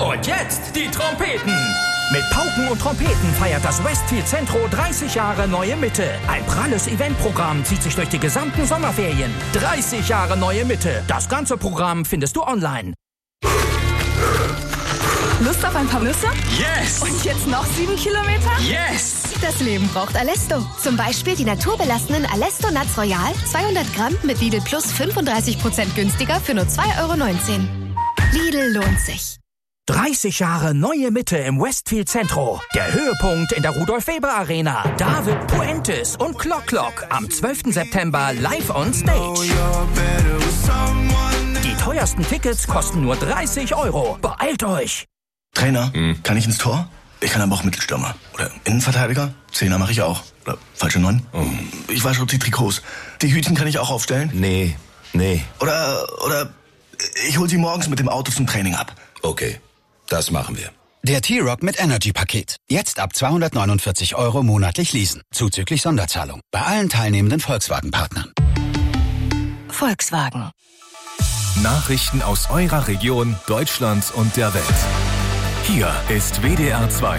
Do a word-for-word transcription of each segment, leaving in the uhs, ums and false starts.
Und jetzt die Trompeten. Mit Pauken und Trompeten feiert das Westfield Centro dreißig Jahre Neue Mitte. Ein pralles Eventprogramm zieht sich durch die gesamten Sommerferien. dreißig Jahre Neue Mitte. Das ganze Programm findest du online. Lust auf ein paar Nüsse? Yes! Und jetzt noch sieben Kilometer? Yes! Das Leben braucht Alesto. Zum Beispiel die naturbelassenen Alesto Nuts Royal, zweihundert Gramm mit Lidl Plus fünfunddreißig Prozent günstiger für nur zwei Euro neunzehn. Lidl lohnt sich. dreißig Jahre Neue Mitte im Westfield Centro. Der Höhepunkt in der Rudolf-Weber-Arena. David Puentes und Clock Clock am zwölften September live on stage. Die teuersten Tickets kosten nur dreißig Euro. Beeilt euch! Trainer, hm. kann ich ins Tor? Ich kann aber auch Mittelstürmer. Oder Innenverteidiger? Zehner mache ich auch. Oder falsche Neun? Oh. Ich wasche die Trikots. Die Hütchen kann ich auch aufstellen? Nee, nee. Oder, oder ich hol sie morgens mit dem Auto zum Training ab. Okay, das machen wir. Der T-Rock mit Energy-Paket. Jetzt ab zweihundertneunundvierzig Euro monatlich leasen. Zuzüglich Sonderzahlung. Bei allen teilnehmenden Volkswagen-Partnern. Volkswagen. Nachrichten aus eurer Region, Deutschland und der Welt. Hier ist W D R zwei.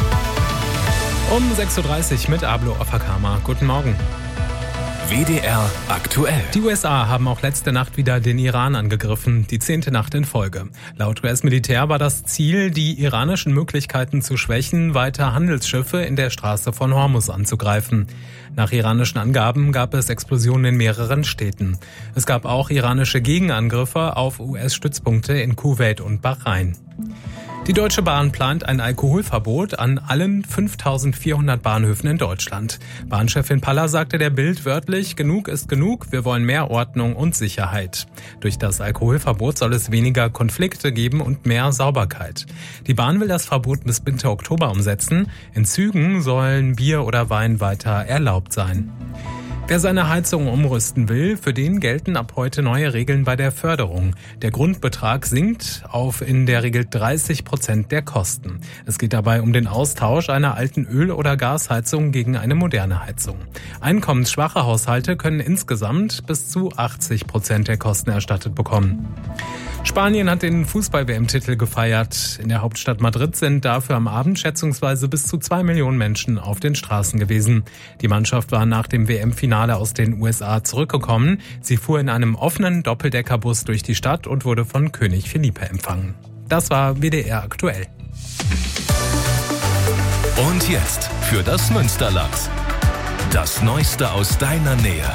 Um sechs Uhr dreißig mit Ablo Ofakama. Guten Morgen. W D R aktuell. Die U S A haben auch letzte Nacht wieder den Iran angegriffen, die zehnte Nacht in Folge. Laut U S-Militär war das Ziel, die iranischen Möglichkeiten zu schwächen, weiter Handelsschiffe in der Straße von Hormuz anzugreifen. Nach iranischen Angaben gab es Explosionen in mehreren Städten. Es gab auch iranische Gegenangriffe auf U S-Stützpunkte in Kuwait und Bahrain. Die Deutsche Bahn plant ein Alkoholverbot an allen fünftausendvierhundert Bahnhöfen in Deutschland. Bahnchefin Paller sagte der Bild wörtlich, genug ist genug, wir wollen mehr Ordnung und Sicherheit. Durch das Alkoholverbot soll es weniger Konflikte geben und mehr Sauberkeit. Die Bahn will das Verbot bis Mitte Oktober umsetzen. In Zügen sollen Bier oder Wein weiter erlaubt sein. Wer seine Heizung umrüsten will, für den gelten ab heute neue Regeln bei der Förderung. Der Grundbetrag sinkt auf in der Regel dreißig Prozent der Kosten. Es geht dabei um den Austausch einer alten Öl- oder Gasheizung gegen eine moderne Heizung. Einkommensschwache Haushalte können insgesamt bis zu achtzig Prozent der Kosten erstattet bekommen. Spanien hat den Fußball-W M-Titel gefeiert. In der Hauptstadt Madrid sind dafür am Abend schätzungsweise bis zu zwei Millionen Menschen auf den Straßen gewesen. Die Mannschaft war nach dem W M-Finale aus den U S A zurückgekommen. Sie fuhr in einem offenen Doppeldeckerbus durch die Stadt und wurde von König Felipe empfangen. Das war W D R aktuell. Und jetzt für das Münsterland. Das Neueste aus deiner Nähe.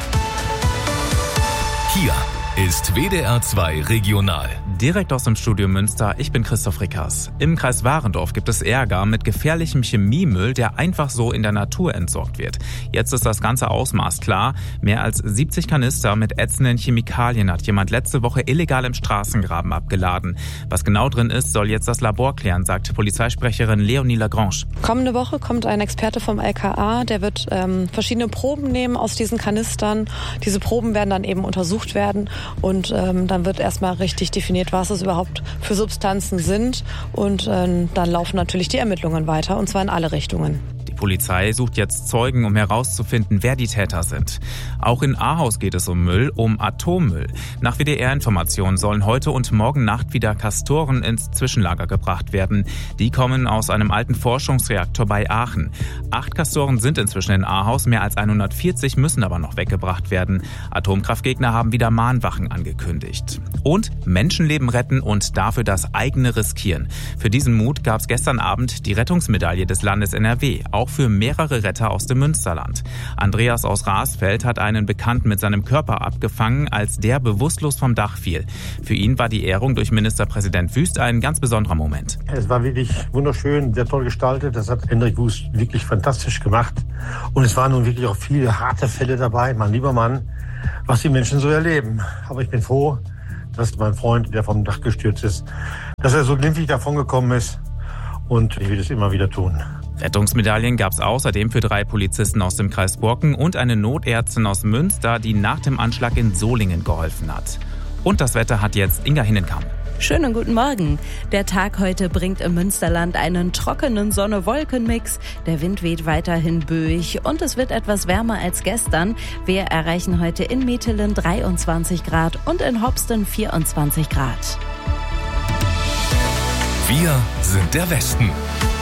Hier ist W D R zwei Regional. Direkt aus dem Studio Münster, ich bin Christoph Rickers. Im Kreis Warendorf gibt es Ärger mit gefährlichem Chemiemüll, der einfach so in der Natur entsorgt wird. Jetzt ist das ganze Ausmaß klar. Mehr als siebzig Kanister mit ätzenden Chemikalien hat jemand letzte Woche illegal im Straßengraben abgeladen. Was genau drin ist, soll jetzt das Labor klären, sagt Polizeisprecherin Leonie Lagrange. Kommende Woche kommt ein Experte vom L K A, der wird ähm, verschiedene Proben nehmen aus diesen Kanistern. Diese Proben werden dann eben untersucht werden und ähm, dann wird erstmal richtig definiert, was es überhaupt für Substanzen sind. Und äh, dann laufen natürlich die Ermittlungen weiter, und zwar in alle Richtungen. Die Polizei sucht jetzt Zeugen, um herauszufinden, wer die Täter sind. Auch in Ahaus geht es um Müll, um Atommüll. Nach W D R-Informationen sollen heute und morgen Nacht wieder Castoren ins Zwischenlager gebracht werden. Die kommen aus einem alten Forschungsreaktor bei Aachen. Acht Castoren sind inzwischen in Ahaus, mehr als hundertvierzig müssen aber noch weggebracht werden. Atomkraftgegner haben wieder Mahnwachen angekündigt. Und Menschenleben retten und dafür das eigene riskieren. Für diesen Mut gab es gestern Abend die Rettungsmedaille des Landes N R W, auch für mehrere Retter aus dem Münsterland. Andreas aus Rasfeld hat einen Bekannten mit seinem Körper abgefangen, als der bewusstlos vom Dach fiel. Für ihn war die Ehrung durch Ministerpräsident Wüst ein ganz besonderer Moment. Es war wirklich wunderschön, sehr toll gestaltet. Das hat Hendrik Wüst wirklich fantastisch gemacht. Und es waren nun wirklich auch viele harte Fälle dabei, mein lieber Mann, was die Menschen so erleben. Aber ich bin froh, dass mein Freund, der vom Dach gestürzt ist, dass er so glimpflich davongekommen ist. Und ich will es immer wieder tun. Rettungsmedaillen gab es außerdem für drei Polizisten aus dem Kreis Borken und eine Notärztin aus Münster, die nach dem Anschlag in Solingen geholfen hat. Und das Wetter hat jetzt Inga Hinnenkamp. Schönen guten Morgen. Der Tag heute bringt im Münsterland einen trockenen Sonne-Wolken-Mix. Der Wind weht weiterhin böig und es wird etwas wärmer als gestern. Wir erreichen heute in Metelen dreiundzwanzig Grad und in Hopsten vierundzwanzig Grad. Wir sind der Westen.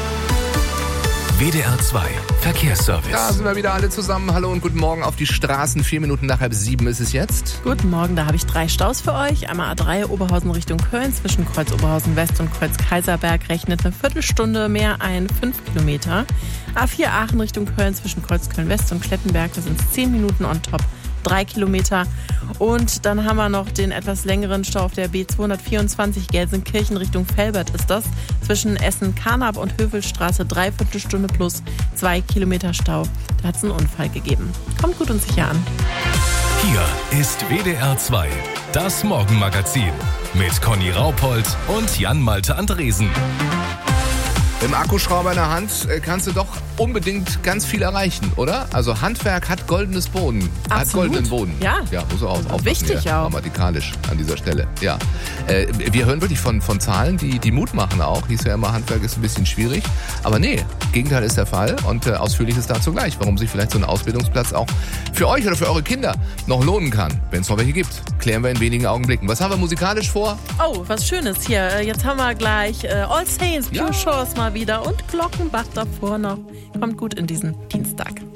W D R zwei Verkehrsservice. Da sind wir wieder alle zusammen. Hallo und guten Morgen auf die Straßen. Vier Minuten nach halb sieben ist es jetzt. Guten Morgen, da habe ich drei Staus für euch. Einmal A drei Oberhausen Richtung Köln zwischen Kreuz Oberhausen West und Kreuz Kaiserberg rechnet eine Viertelstunde mehr ein, fünf Kilometer. A vier Aachen Richtung Köln zwischen Kreuz Köln West und Klettenberg, da sind es zehn Minuten on top. Drei Kilometer. Und dann haben wir noch den etwas längeren Stau auf der B zweihundertvierundzwanzig Gelsenkirchen Richtung Velbert ist das. Zwischen Essen-Karnap und Hövelstraße dreiviertel Stunde plus zwei Kilometer Stau. Da hat es einen Unfall gegeben. Kommt gut und sicher an. Hier ist W D R zwei, das Morgenmagazin mit Conny Raupold und Jan-Malte Andresen. Im Akkuschrauber in der Hand kannst du doch unbedingt ganz viel erreichen, oder? Also Handwerk hat goldenes Boden. Absolut. Hat goldenen Boden. Ja. Ja, muss auch aufpassen. Wichtig ja, auch. Grammatikalisch an dieser Stelle. Ja. Äh, wir hören wirklich von, von Zahlen, die, die Mut machen auch. Hieß ja immer, Handwerk ist ein bisschen schwierig. Aber nee, Gegenteil ist der Fall. Und äh, Ausführliches dazu gleich, warum sich vielleicht so ein Ausbildungsplatz auch für euch oder für eure Kinder noch lohnen kann, wenn es noch welche gibt. Klären wir in wenigen Augenblicken. Was haben wir musikalisch vor? Oh, was Schönes hier. Jetzt haben wir gleich äh, All Saints, Pure ja. Shores mal wieder und Glockenbach davor noch. Kommt gut in diesen Dienstag.